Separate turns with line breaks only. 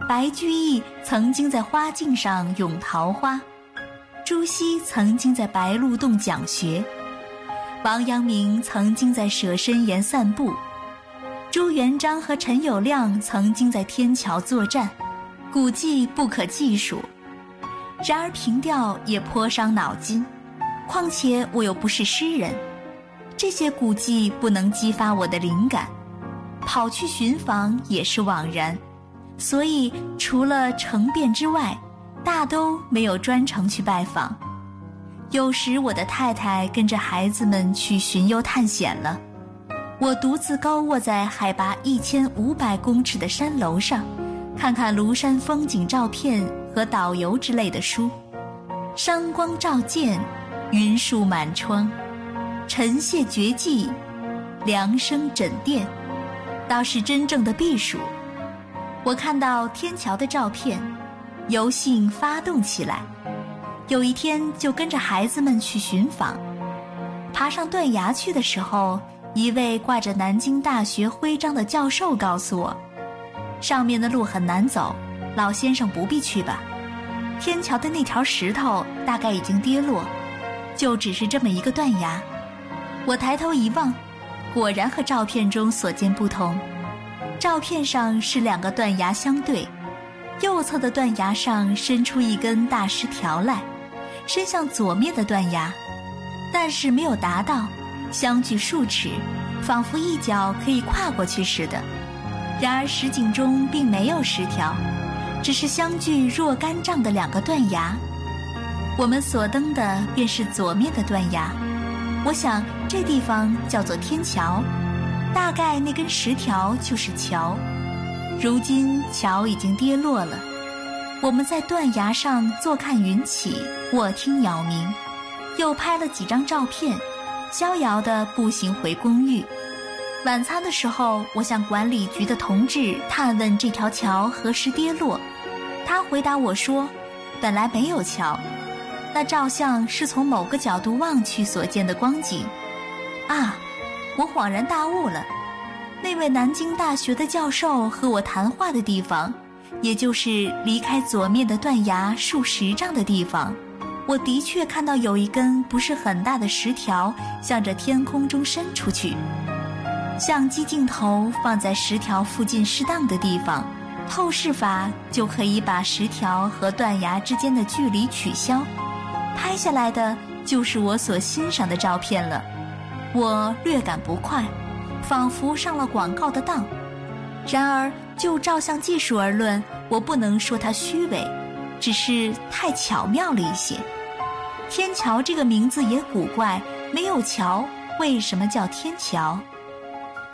白居易曾经在花径上咏桃花，朱熹曾经在白鹿洞讲学，王阳明曾经在舍身岩散步，朱元璋和陈友谅曾经在天桥作战，古迹不可计数。然而凭吊也颇伤脑筋，况且我又不是诗人，这些古迹不能激发我的灵感，跑去寻访也是枉然，所以除了成便之外，大都没有专程去拜访。有时我的太太跟着孩子们去巡游探险了，我独自高卧在海拔1500公尺的山楼上，看看庐山风景照片和导游之类的书。山光照见，云树满窗，晨泻绝迹，凉声枕殿，倒是真正的避暑。我看到天桥的照片，由兴发动起来。有一天就跟着孩子们去寻访，爬上断崖去的时候，一位挂着南京大学徽章的教授告诉我，上面的路很难走，老先生不必去吧，天桥的那条石头大概已经跌落，就只是这么一个断崖。我抬头一望，果然和照片中所见不同，照片上是2个断崖相对，右侧的断崖上伸出一根大石条来，伸向左面的断崖，但是没有达到，相距数尺，仿佛一脚可以跨过去似的。然而实景中并没有石条，只是相距若干丈的2个断崖。我们所登的便是左面的断崖，我想这地方叫做天桥，大概那根石条就是桥。如今桥已经跌落了，我们在断崖上坐看云起，卧听鸟鸣，又拍了几张照片，逍遥地步行回公寓。晚餐的时候，我向管理局的同志探问这条桥何时跌落，他回答我说，本来没有桥，那照相是从某个角度望去所见的光景。啊，我恍然大悟了，那位南京大学的教授和我谈话的地方，也就是离开左面的断崖数10丈的地方，我的确看到有一根不是很大的石条向着天空中伸出去。相机镜头放在石条附近适当的地方，透视法就可以把石条和断崖之间的距离取消，拍下来的就是我所欣赏的照片了。我略感不快，仿佛上了广告的当。然而就照相技术而论，我不能说它虚伪，只是太巧妙了一些。天桥这个名字也古怪，没有桥，为什么叫天桥？